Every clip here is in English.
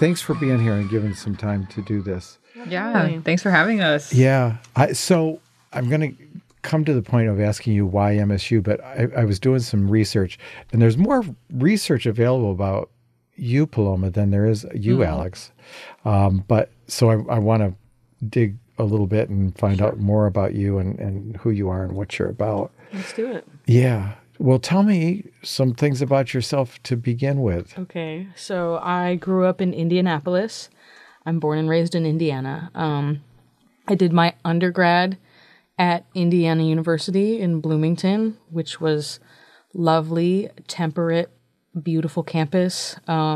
thanks for being here and giving some time to do this. Yeah, thanks for having us. Yeah. So I'm going to come to the point of asking you why MSU, but I was doing some research, and there's more research available about you, Paloma, than there is you, Alex. But so I want to dig a little bit and find out more about you and who you are and what you're about. Let's do it. Yeah. Well, tell me some things about yourself to begin with. Okay. So I grew up in Indianapolis. I'm born and raised in Indiana. I did my undergrad at Indiana University in Bloomington, which was lovely, temperate, beautiful campus.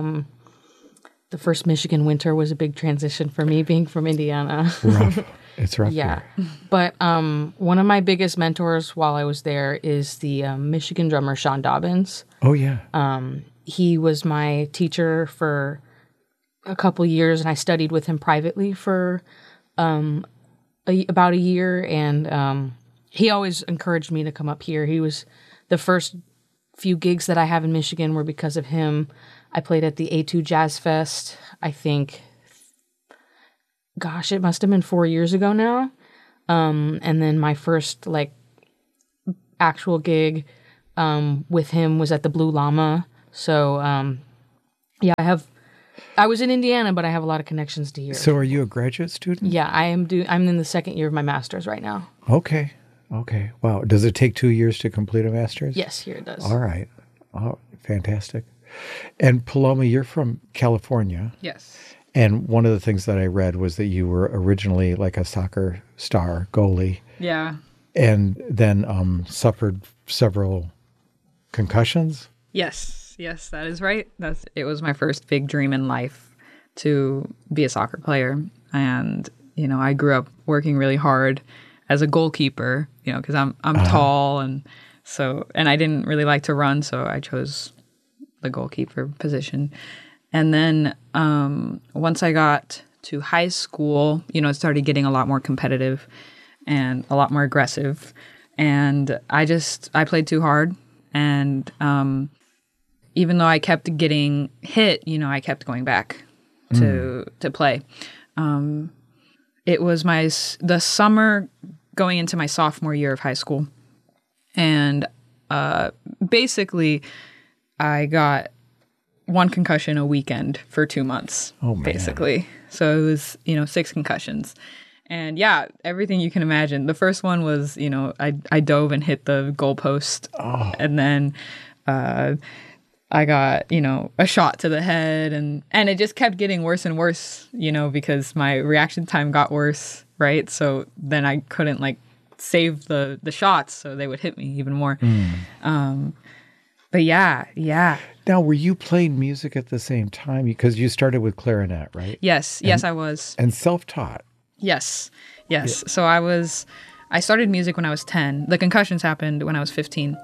The first Michigan winter was a big transition for me, being from Indiana. Rough. It's rough. Yeah. Here. But one of my biggest mentors while I was there is the Michigan drummer Sean Dobbins. Oh, yeah. He was my teacher for a couple years, and I studied with him privately for about a year. And he always encouraged me to come up here. He was the first few gigs that I have in Michigan were because of him. I played at the A2 Jazz Fest, I think, gosh, it must have been 4 years ago now. And then my first actual gig with him was at the Blue Llama. So yeah, I was in Indiana, but I have a lot of connections to here. So are you a graduate student? Yeah, I'm in the second year of my master's right now. Okay. Wow. Does it take 2 years to complete a master's? Yes, here it does. All right. Oh, fantastic. And Paloma, you're from California. Yes. And one of the things that I read was that you were originally like a soccer star goalie. Yeah. And then suffered several concussions. Yes, that is right. It was my first big dream in life to be a soccer player. And, I grew up working really hard as a goalkeeper, because I'm tall and I didn't really like to run, so I chose the goalkeeper position. And then once I got to high school, it started getting a lot more competitive and a lot more aggressive. And I played too hard. And even though I kept getting hit, I kept going back to play. It was the summer going into my sophomore year of high school. And basically, I got one concussion a weekend for 2 months, basically. So it was, 6 concussions. And yeah, everything you can imagine. The first one was, I dove and hit the goalpost. Oh. And then I got, a shot to the head. And it just kept getting worse and worse, because my reaction time got worse, right? So then I couldn't, save the shots, so they would hit me even more. But yeah. Now, were you playing music at the same time? Because you started with clarinet, right? Yes, I was. And self-taught. Yes. Yeah. So I started music when I was 10. The concussions happened when I was 15.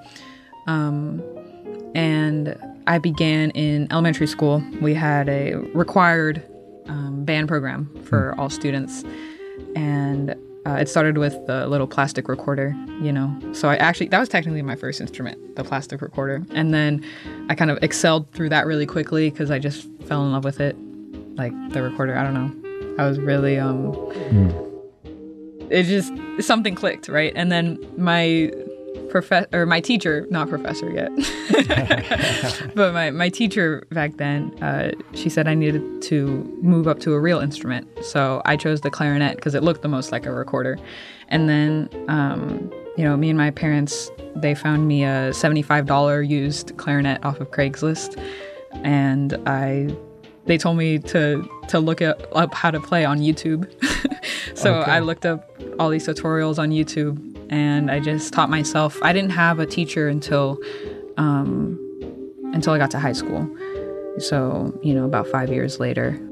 And I began in elementary school. We had a required band program for all students. And it started with the little plastic recorder, So that was technically my first instrument, the plastic recorder. And then I kind of excelled through that really quickly because I just fell in love with it. Like the recorder, I don't know. I was really, it just, something clicked, right? And then my teacher, not professor yet, but my teacher back then, she said I needed to move up to a real instrument. So I chose the clarinet because it looked the most like a recorder. And then, me and my parents, they found me a $75 used clarinet off of Craigslist. And they told me to look up how to play on YouTube. So I looked up all these tutorials on YouTube. And I just taught myself. I didn't have a teacher until I got to high school. So, about 5 years later.